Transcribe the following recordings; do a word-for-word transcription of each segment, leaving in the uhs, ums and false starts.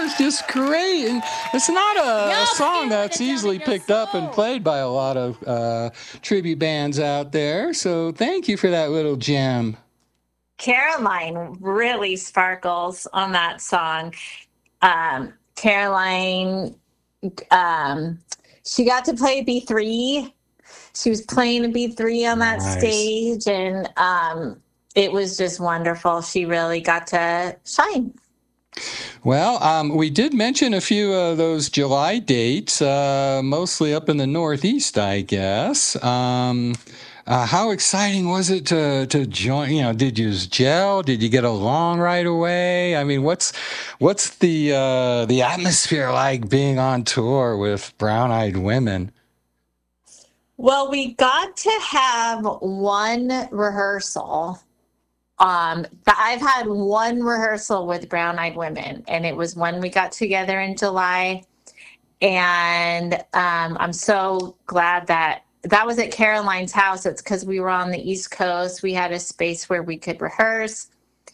was just great. And it's not a, Y'all a song feeling that's it down easily in your picked up and soul. played by a lot of uh, tribute bands out there. So thank you for that little gem. Caroline really sparkles on that song. Um, Caroline, um, she got to play B three. She was playing a B three on that Nice. stage, and um, it was just wonderful. She really got to shine. Well, um, we did mention a few of those July dates, uh, mostly up in the Northeast, I guess. Um, uh, how exciting was it to to join? You know, did you gel? Did you get along right away? I mean, what's what's the uh, the atmosphere like being on tour with Brown Eyed Women? Well, we got to have one rehearsal. Um, I've had one rehearsal with Brown Eyed Women, and it was when we got together in July. And um, I'm so glad that that was at Caroline's house. It's because we were on the East Coast. We had a space where we could rehearse.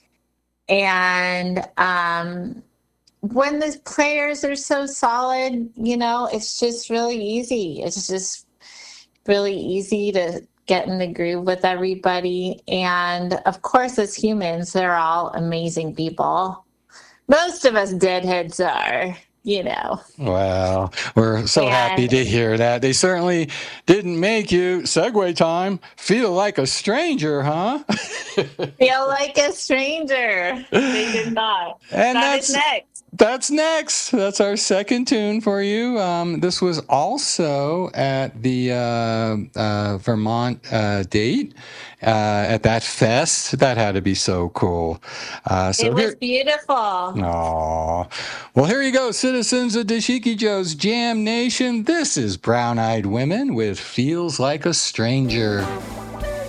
And um, when the players are so solid, you know, it's just really easy. It's just really easy to get in the groove with everybody. And of course, as humans, they're all amazing people. Most of us deadheads are, you know. Well, we're so happy And to hear that. They certainly didn't make you, segue time, feel like a stranger, huh? feel like a stranger. They did not. And That is that's next. That's next. That's our second tune for you. Um, this was also at the uh, uh, Vermont uh, date uh, at that fest. That had to be so cool. Uh, so It was here, beautiful. Aw. Well, here you go, citizens of Dashiki Joe's Jam Nation. This is Brown Eyed Women with Feels Like a Stranger.